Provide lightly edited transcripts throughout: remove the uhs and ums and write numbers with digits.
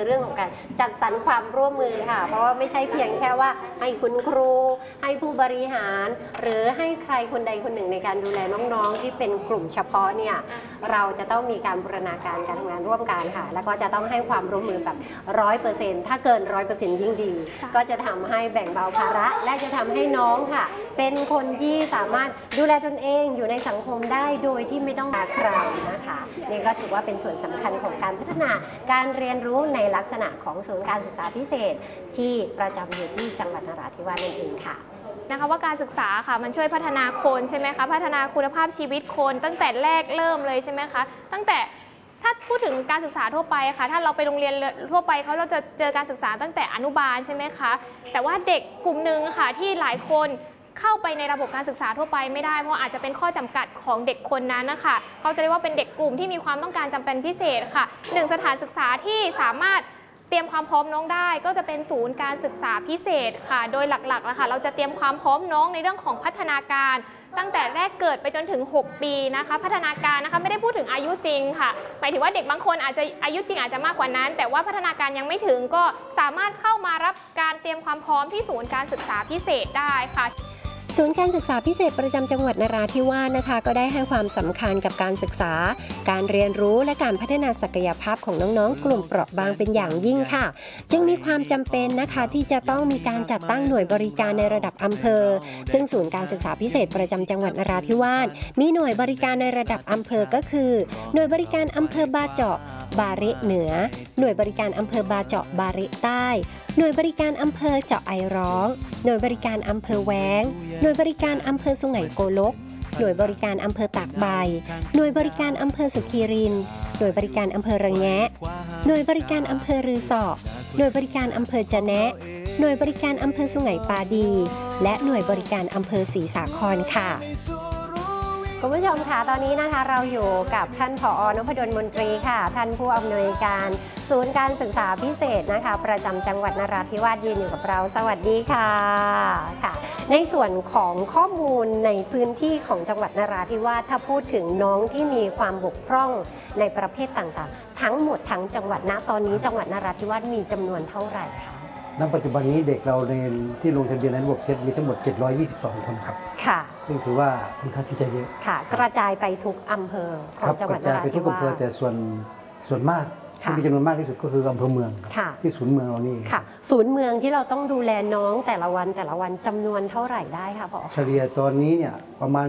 เรื่องของการจัดสรรความร่วมมือค่ะเพราะว่าไม่ใช่เพียงแค่ว่าให้คุณครูให้ผู้บริหารหรือให้ใครคนใดคนหนึ่งในการดูแลน้องๆที่เป็นกลุ่มเฉพาะเนี่ยเราจะต้องมีการบูรณาการการทำงานร่วมกันค่ะแล้วก็จะต้องให้ความร่วมมือแบบ100%ถ้าเกิน100%ยิ่งดีก็จะทำให้แบ่งเบาภาระและจะทำให้น้องค่ะเป็นคนที่สามารถดูแลตนเองอยู่ในสังคมได้โดยที่ไม่ต้องหาใครนะคะนี่ก็ถือว่าเป็นส่วนสำคัญของการพัฒนาการเรียนรู้ในลักษณะของศูนย์การศึกษาพิเศษที่ประจำอยู่ที่จังหวัดนราธิวาสนั่นเองค่ะนะคะว่าการศึกษาค่ะมันช่วยพัฒนาคนใช่ไหมคะพัฒนาคุณภาพชีวิตคนตั้งแต่แรกเริ่มเลยใช่ไหมคะตั้งแต่ถ้าพูดถึงการศึกษาทั่วไปค่ะถ้าเราไปโรงเรียนทั่วไปเราจะเจอการศึกษาตั้งแต่อนุบาลใช่ไหมคะแต่ว่าเด็กกลุ่มหนึ่งค่ะที่หลายคนเข้าไปในระบบการศึกษาทั่วไปไม่ได้เพราะอาจจะเป็นข้อจำกัดของเด็กคนนั้นนะคะเขาจะเรียกว่าเป็นเด็กกลุ่มที่มีความต้องการจำเป็นพิเศษค่ะ1สถานศึกษาที่สามารถเตรียมความพร้อมน้องได้ก็จะเป็นศูนย์การศึกษาพิเศษค่ะโดยหลักๆนะคะเราจะเตรียมความพร้อมน้องในเรื่องของพัฒนาการตั้งแต่แรกเกิดไปจนถึง6ปีนะคะพัฒนาการนะคะไม่ได้พูดถึงอายุจริงค่ะหมายถึงว่าเด็กบางคนอาจจะอายุจริงอาจจะมากกว่านั้นแต่ว่าพัฒนาการยังไม่ถึงก็สามารถเข้ามารับการเตรียมความพร้อมที่ศูนย์การศึกษาพิเศษได้ค่ะศูนย์การศึกษาพิเศษประจำจังหวัดนราธิวาสนะคะก็ได้ให้ความสำคัญกับการศึกษาการเรียนรู้และการพัฒนาศักยภาพของน้องๆกลุ่มเปราะบางเป็นอย่างยิ่งค่ะจึงมีความจำเป็นนะคะที่จะต้องมีการจัดตั้งหน่วยบริการในระดับอำเภอซึ่งศูนย์การศึกษาพิเศษประจำจังหวัดนราธิวาสมีหน่วยบริการในระดับอำเภอก็คือหน่วยบริการอำเภอบาเจาะบาริเหนือหน่วยบริการอำเภอบาเจาะบาริใต้หน่วยบริการอำเภอเจาะไอร้องหน่วยบริการอำเภอแว้งหน่วยบริการอำเภอสุไหงโกลกหน่วยบริการอำเภอตากใบหน่วยบริการอำเภอสุขีรินหน่วยบริการอำเภอระแงะหน่วยบริการอำเภอรือสอหน่วยบริการอำเภอจะแนะหน่วยบริการอำเภอสุไหงปาดีและหน่วยบริการอำเภอศรีสาครค่ะคุณผู้ชมคะตอนนี้นะคะเราอยู่กับท่านผอ.นพดลมนตรีค่ะท่านผู้อำนวยการศูนย์การศึกษาพิเศษนะคะประจำจังหวัดนราธิวาสยืนอยู่กับเราสวัสดีค่ะในส่วนของข้อมูลในพื้นที่ของจังหวัดนราธิวาสถ้าพูดถึงน้องที่มีความบกพร่องในประเภทต่างๆทั้งหมดทั้งจังหวัดณตอนนี้จังหวัดนราธิวาสมีจำนวนเท่าไหร่คะณปัจจุบันนี้เด็กเราในที่ลงทะเบียนในระบบเซตมีทั้งหมด722คนครับค่ะซึ่งถือว่าค่อนข้างที่จะเยอะค่ะกระจายไปทุกอำเภอของจังหวัดนราธิวาสกระจายไปทุกอำเภอแต่ส่วนมากที่มีจำนวนมากที่สุดก็คืออำเภอเมืองที่ศูนย์เมืองเรานี่ค่ะศูนย์เมืองที่เราต้องดูแลน้องแต่ละวันจำนวนเท่าไหร่ได้คะผอ. เฉลี่ยตอนนี้เนี่ยประมาณ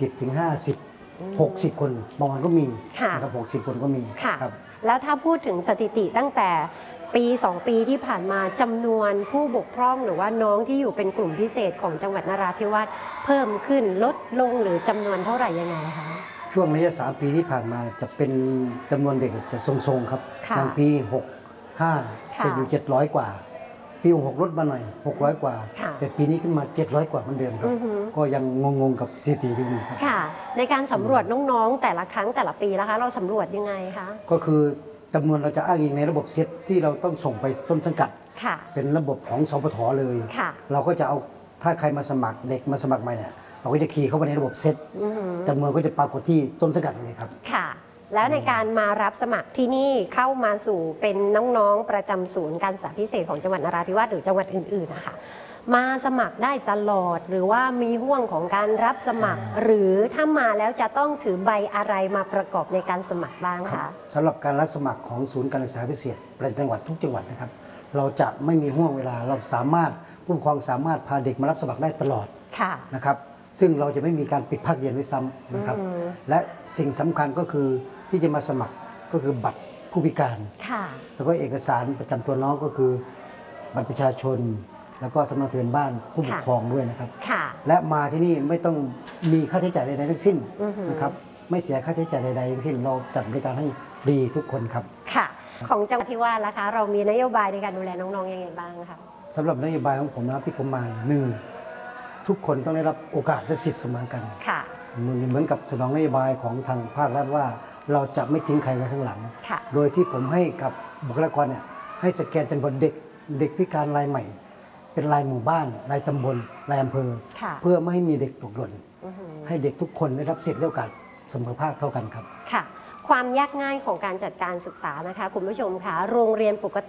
40-50 60 คนบางวันก็มีนะครับ60 คนก็มีครับแล้วถ้าพูดถึงสถิติตั้งแต่ปี2 ปีที่ผ่านมาจำนวนผู้บกพร่องหรือว่าน้องที่อยู่เป็นกลุ่มพิเศษของจังหวัดนราธิวาสเพิ่มขึ้นลดลงหรือจำนวนเท่าไหร่ยังไงคะช่วงระยะ3 ปีที่ผ่านมาจะเป็นจำนวนเด็กจะทรงๆครับอย่างปี65จะอยู่700 กว่าปี66ลดมาหน่อย600 กว่าแต่ปีนี้ขึ้นมา700 กว่าเหมือนเดิมครับก็ยังงงกับสถิติอยู่ครับค่ะในการสำรวจน้องๆแต่ละครั้งแต่ละปีนะคะเราสำรวจยังไงคะก็คือจำนวนเราจะอ้างอิงในระบบเซตที่เราต้องส่งไปต้นสังกัดเป็นระบบของสปท.เลยเราก็จะเอาถ้าใครมาสมัครเด็กมาสมัครใหม่เนี่ยเราก็จะคีย์เข้าไปในระบบเซตจำนวนก็จะปรากฏที่ต้นสังกัดเลยครับค่ะแล้วในการมารับสมัครที่นี่เข้ามาสู่เป็นน้องๆประจำศูนย์การศึกษาพิเศษของจังหวัดนราธิวาสหรือจังหวัดอื่นๆนะคะมาสมัครได้ตลอดหรือว่ามีห่วงของการรับสมัครหรือถ้ามาแล้วจะต้องถือใบอะไรมาประกอบในการสมัครบ้างคะสำหรับการรับสมัครของศูนย์การศึกษาพิเศษประจำจังหวัดทุกจังหวัดนะครับเราจะไม่มีห่วงเวลาเราสามารถผู้ปกครองสามารถพาเด็กมารับสมัครได้ตลอดนะครับซึ่งเราจะไม่มีการปิดภาคเรียนด้วยซ้ำนะครับและสิ่งสำคัญก็คือที่จะมาสมัครก็คือบัตรผู้พิการแล้วก็เอกสารประจำตัวน้องก็คือบัตรประชาชนแล้วก็สำเนาทะเบียนบ้านผู้ปกครองด้วยนะครับและมาที่นี่ไม่ต้องมีค่าใช้จ่ายใดๆทั้งสิ้นนะครับไม่เสียค่าใช้จ่ายใดๆทั้งสิ้นเราจัดบริการให้ฟรีทุกคนครับค่ะของจังหวัดที่ว่าล่ะคะเรามีนโยบายในการดูแลน้องๆยังไงบ้างคะสำหรับนโยบายของผมนะครับที่ผมมา1ทุกคนต้องได้รับโอกาสและสิทธิ์เสมอกันเหมือนกับสนองนโยบายของทางภาครัฐว่าเราจะไม่ทิ้งใครไว้ข้างหลังโดยที่ผมให้กับบุคลากรเนี่ยให้สแกนจำนวนเด็กพิการรายใหม่เป็นรายหมู่บ้านรายตำบลรายอำเภอเพื่อไม่ให้มีเด็กตกหล่นให้เด็กทุกคนได้รับสิทธิ์และโอกาสเสมอภาคเท่ากันครับค่ะความยากง่ายของการจัดการศึกษานะคะคุณผู้ชมค่ะโรงเรียนปกติ